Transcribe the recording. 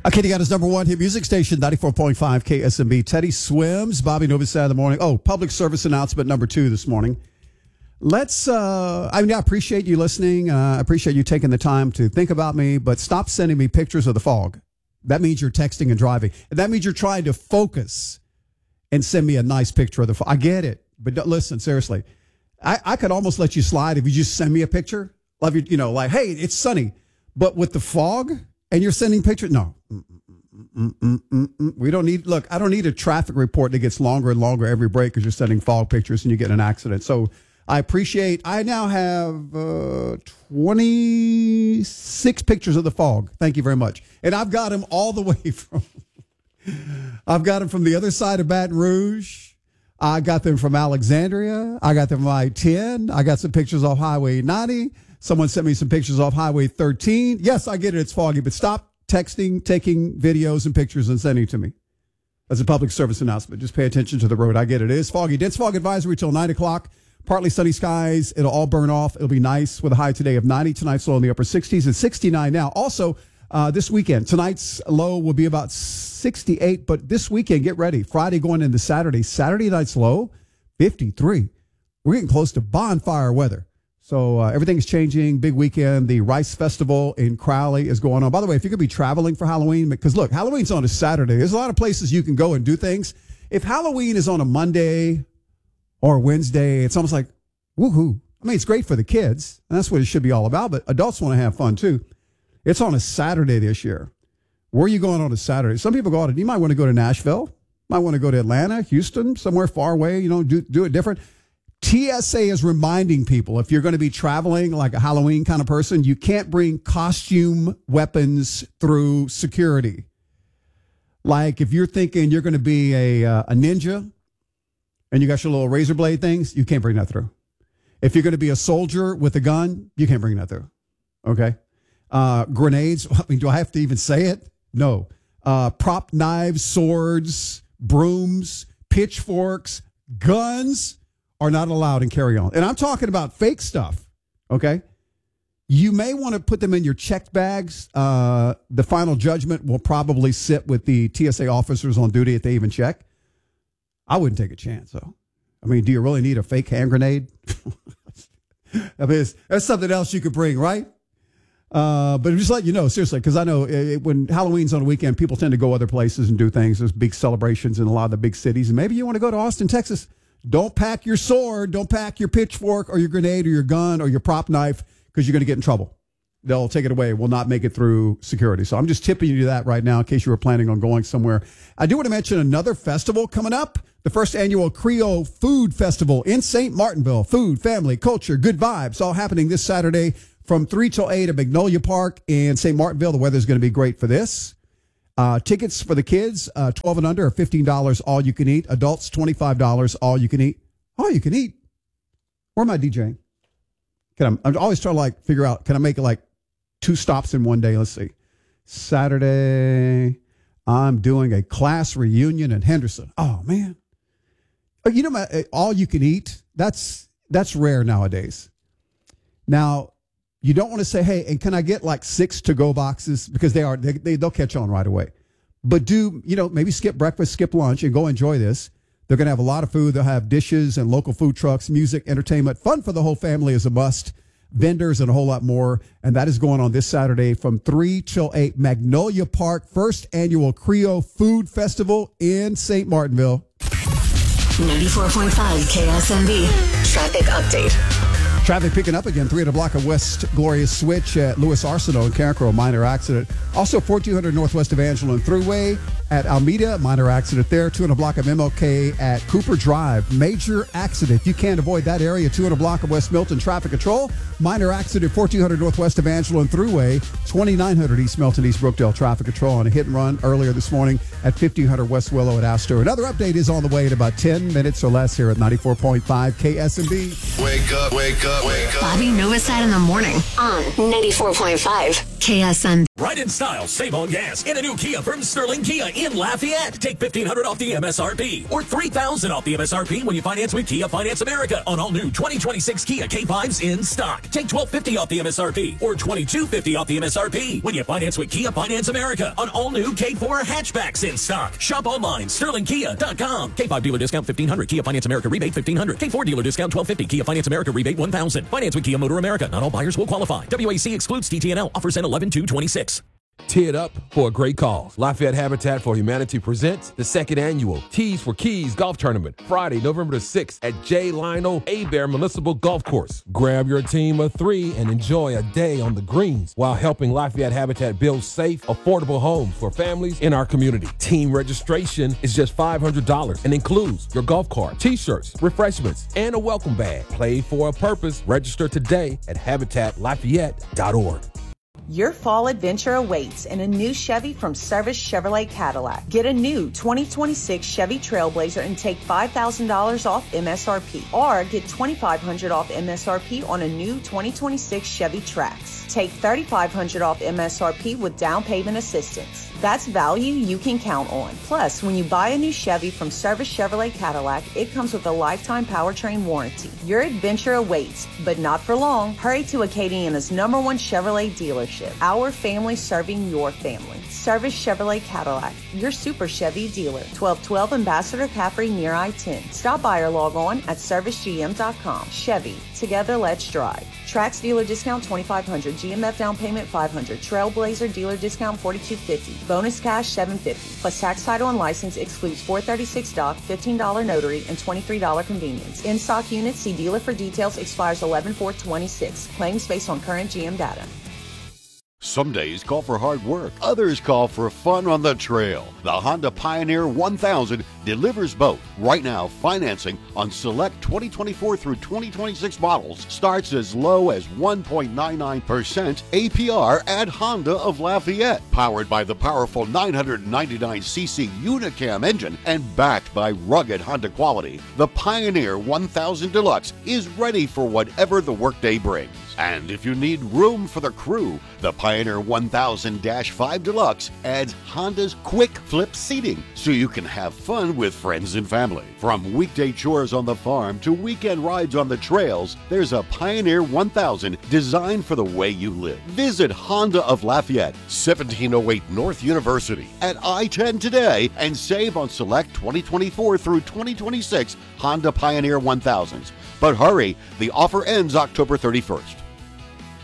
Acadiana's number one hit music station, 94.5 KSMB. Teddy Swims, Bobby Novosad in the morning. Oh, public service announcement number 2 this morning. I appreciate you listening. I appreciate you taking the time to think about me, but stop sending me pictures of the fog. That means you're texting and driving. And that means you're trying to focus and send me a nice picture of the fog. I get it, but listen, seriously. I could almost let you slide if you just send me a picture. Like, hey, it's sunny. But with the fog and you're sending pictures, no. We don't need, look, I don't need a traffic report that gets longer and longer every break because you're sending fog pictures and you get in an accident. So I now have 26 pictures of the fog. Thank you very much. And I've got them all the way I've got them from the other side of Baton Rouge. I got them from Alexandria. I got them from I-10. I got some pictures off Highway 90. Someone sent me some pictures off Highway 13. Yes, I get it. It's foggy, but stop texting, taking videos and pictures and sending to me. That's a public service announcement. Just pay attention to the road. I get it. It is foggy. Dense fog advisory till 9 o'clock. Partly sunny skies. It'll all burn off. It'll be nice with a high today of 90. Tonight's low in the upper 60s and 69 now. Also, this weekend, tonight's low will be about 68, but this weekend, get ready. Friday going into Saturday. Saturday night's low, 53. We're getting close to bonfire weather. So everything's changing. Big weekend. The Rice Festival in Crowley is going on. By the way, if you're going to be traveling for Halloween, because look, Halloween's on a Saturday. There's a lot of places you can go and do things. If Halloween is on a Monday or Wednesday, it's almost like, woohoo. I mean, it's great for the kids, and that's what it should be all about, but adults want to have fun too. It's on a Saturday this year. Where are you going on a Saturday? Some people you might want to go to Nashville, might want to go to Atlanta, Houston, somewhere far away, do it different. TSA is reminding people, if you're going to be traveling like a Halloween kind of person, you can't bring costume weapons through security. Like if you're thinking you're going to be a ninja and you got your little razor blade things, you can't bring that through. If you're going to be a soldier with a gun, you can't bring that through. Okay? Grenades, I mean, do I have to even say it? No. Prop knives, swords, brooms, pitchforks, guns are not allowed in carry-on. And I'm talking about fake stuff, okay? You may want to put them in your checked bags. The final judgment will probably sit with the TSA officers on duty if they even check. I wouldn't take a chance, though. I mean, do you really need a fake hand grenade? I mean, that's something else you could bring, right? But just let you know, seriously, because I know when Halloween's on a weekend, people tend to go other places and do things. There's big celebrations in a lot of the big cities. And maybe you want to go to Austin, Texas. Don't pack your sword. Don't pack your pitchfork or your grenade or your gun or your prop knife because you're going to get in trouble. They'll take it away. Will not make it through security. So I'm just tipping you to that right now in case you were planning on going somewhere. I do want to mention another festival coming up. The first annual Creole Food Festival in St. Martinville. Food, family, culture, good vibes. All happening this Saturday from 3 till 8 at Magnolia Park in St. Martinville. The weather's going to be great for this. Tickets for the kids, 12 and under, are $15 all you can eat. Adults, $25 all you can eat. All you can eat? Where am I DJing? I'm always trying to figure out, can I make it 2 stops in one day? Let's see. Saturday, I'm doing a class reunion in Henderson. Oh, man. All you can eat, that's rare nowadays. Now, you don't want to say, hey, and can I get 6 to-go boxes? Because they'll catch on right away. But maybe skip breakfast, skip lunch, and go enjoy this. They're going to have a lot of food. They'll have dishes and local food trucks, music, entertainment. Fun for the whole family is a must. Vendors and a whole lot more. And that is going on this Saturday from 3 till 8. Magnolia Park, first annual Creole Food Festival in St. Martinville. 94.5 KSMB. Traffic update. Traffic picking up again. 300 block of West Glorious Switch at Lewis Arsenault in Carencro, minor accident. Also 4200 Northwest Evangeline Thruway at Almeida, minor accident there. 200 block of MLK at Cooper Drive, major accident. If you can't avoid that area, 200 block of West Milton traffic control. Minor accident 4200 Northwest Evangeline Thruway, 2900 East Milton, East Brookdale traffic control on a hit and run earlier this morning at 1500 West Willow at Astor. Another update is on the way in about 10 minutes or less here at 94.5 KSMB. Wake up, wake up, wake up. Bobby Novosad in the morning on 94.5 KSN. Ride in style, save on gas in a new Kia from Sterling Kia in Lafayette. Take $1,500 off the MSRP or $3,000 off the MSRP when you finance with Kia Finance America on all new 2026 Kia K5s in stock. Take $1,250 off the MSRP or $2,250 off the MSRP when you finance with Kia Finance America on all new K4 hatchbacks in stock. Shop online, sterlingkia.com. K5 dealer discount $1,500. Kia Finance America rebate $1,500. K4 dealer discount $1,250. Kia Finance America rebate $1,000. Finance with Kia Motor America. Not all buyers will qualify. WAC excludes TTNL. Offers end 11/2/26. Tee it up for a great cause. Lafayette Habitat for Humanity presents the second annual Tees for Keys Golf Tournament, Friday, November the 6th at J. Lionel Hebert Municipal Golf Course. Grab your team of 3 and enjoy a day on the greens while helping Lafayette Habitat build safe, affordable homes for families in our community. Team registration is just $500 and includes your golf cart, t-shirts, refreshments, and a welcome bag. Play for a purpose. Register today at habitatlafayette.org. Your fall adventure awaits in a new Chevy from Service Chevrolet Cadillac. Get a new 2026 Chevy Trailblazer and take $5,000 off MSRP. Or get $2,500 off MSRP on a new 2026 Chevy Trax. Take $3,500 off MSRP with down payment assistance. That's value you can count on. Plus, when you buy a new Chevy from Service Chevrolet Cadillac, it comes with a lifetime powertrain warranty. Your adventure awaits, but not for long. Hurry to Acadiana's #1 Chevrolet dealership. Our family serving your family. Service Chevrolet Cadillac, your super Chevy dealer. 1212 Ambassador Caffrey near I-10. Stop by or log on at servicegm.com. Chevy, together let's drive. Trax dealer discount $2,500. GMF down payment $500. Trailblazer dealer discount $4,250. Bonus cash $750. Plus tax, title, and license excludes $436 doc, $15 notary, and $23 convenience. In stock units, see dealer for details. Expires 11/4/26. Claims based on current GM data. Some days call for hard work. Others call for fun on the trail. The Honda Pioneer 1000 delivers both. Right now, financing on select 2024 through 2026 models starts as low as 1.99% APR at Honda of Lafayette. Powered by the powerful 999cc Unicam engine and backed by rugged Honda quality, the Pioneer 1000 Deluxe is ready for whatever the workday brings. And if you need room for the crew, the Pioneer 1000-5 Deluxe adds Honda's quick flip seating so you can have fun with friends and family. From weekday chores on the farm to weekend rides on the trails, there's a Pioneer 1000 designed for the way you live. Visit Honda of Lafayette, 1708 North University at I-10 today and save on select 2024 through 2026 Honda Pioneer 1000s. But hurry, the offer ends October 31st.